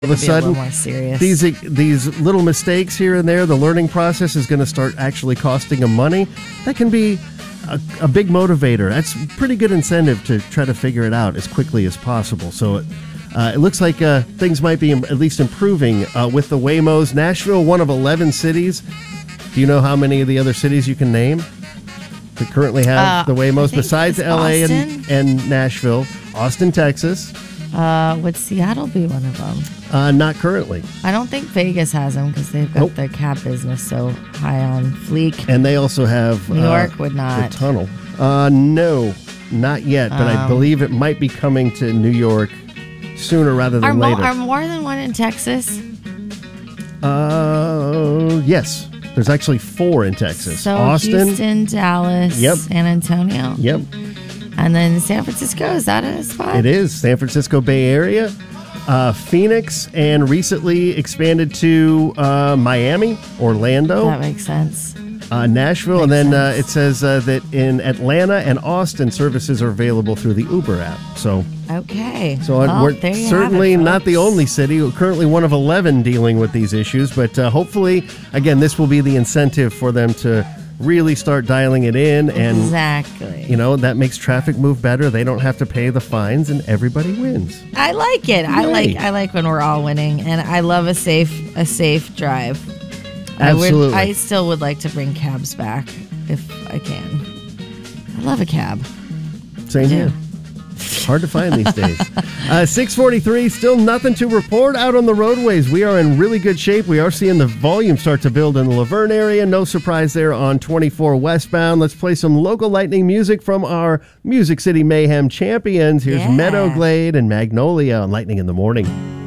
All of a Be a sudden, little more serious. these little mistakes here and there, the learning process is going to start actually costing them money. That can be a big motivator. That's pretty good incentive to try to figure it out as quickly as possible. So it looks like things might be at least improving with the Waymos. Nashville, one of 11 cities. Do you know how many of the other cities you can name that currently have the Waymos besides LA and Nashville? Austin, Texas. Would Seattle be one of them? Not currently. I don't think Vegas has them because they've got their cab business so high on fleek. And they also have New York would not. the tunnel. No, not yet, but I believe it might be coming to New York sooner rather than later. Are more than one in Texas? Yes. There's actually 4 in Texas. So Austin, Houston, Dallas, San Antonio. Yep. And then San Francisco, is that a spot? It is. San Francisco Bay Area, Phoenix, and recently expanded to Miami, Orlando. That makes sense. Nashville, and then it says that in Atlanta and Austin, services are available through the Uber app. So okay, so we're certainly not the only city. We're currently one of 11 dealing with these issues, but hopefully, again, this will be the incentive for them to really start dialing it in, and exactly, that makes traffic move better. They don't have to pay the fines, and everybody wins. I like it. I like when we're all winning, and I love a safe drive. Absolutely. I still would like to bring cabs back if I can. I love a cab. Same here. Hard to find these days. 6:43, still nothing to report out on the roadways. We are in really good shape. We are seeing the volume start to build in the Laverne area. No surprise there on 24 westbound. Let's play some local lightning music from our Music City Mayhem champions. Here's Meadow Glade and Magnolia on Lightning in the Morning.